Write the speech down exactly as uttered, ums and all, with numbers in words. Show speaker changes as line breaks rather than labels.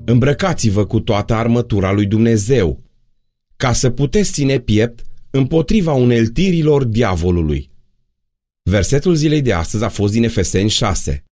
Îmbrăcați-vă cu toată armătura lui Dumnezeu, ca să puteți ține piept împotriva uneltirilor diavolului. Versetul zilei de astăzi a fost din Efeseni șase.